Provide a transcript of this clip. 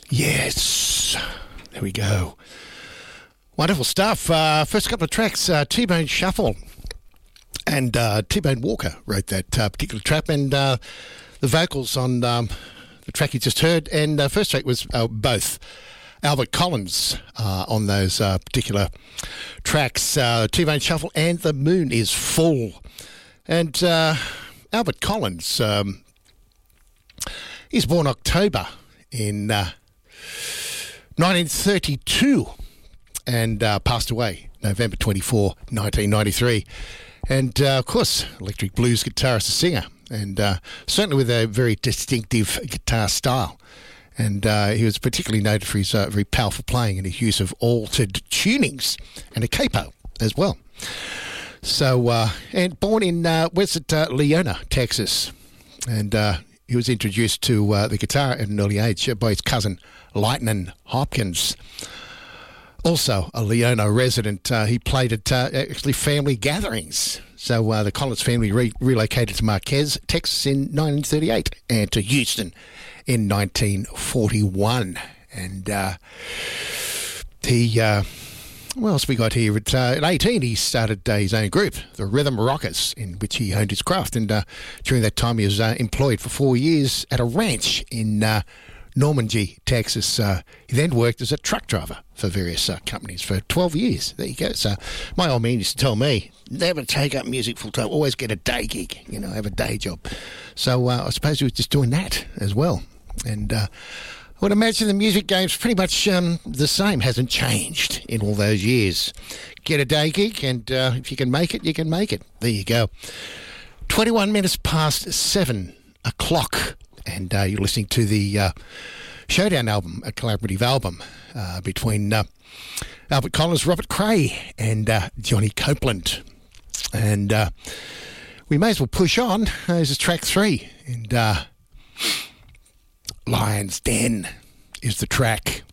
Yes. There we go. Wonderful stuff. First couple of tracks, T-Bone Shuffle. And T-Bone Walker wrote that particular track. And the vocals on the track you just heard. And the first track was both Albert Collins on those particular tracks. T-Bone Shuffle and The Moon is Full. And Albert Collins, he's born October in 1932 and passed away November 24, 1993. And, of course, electric blues guitarist and singer, and certainly with a very distinctive guitar style. And he was particularly noted for his very powerful playing and his use of altered tunings and a capo as well. So, and born in, Leona, Texas. And he was introduced to the guitar at an early age by his cousin, Lightnin' Hopkins. Also a Leona resident. He played at actually family gatherings. So the Collins family relocated to Marquez, Texas in 1938 and to Houston in 1941. And he... what else we got here? At 18, he started his own group, the Rhythm Rockers, in which he honed his craft. And during that time, he was employed for 4 years at a ranch in Normandy, Texas. He then worked as a truck driver for various companies for 12 years. There you go. So my old man used to tell me, never take up music full time, always get a day gig, have a day job. So I suppose he was just doing that as well. And I would imagine the music game's pretty much the same, hasn't changed in all those years. Get a day gig, and if you can make it, you can make it. There you go. 21 minutes past 7 o'clock, and you're listening to the Showdown album, a collaborative album between Albert Collins, Robert Cray, and Johnny Copeland. And we may as well push on. This is track 3, and... Lion's Den is the track.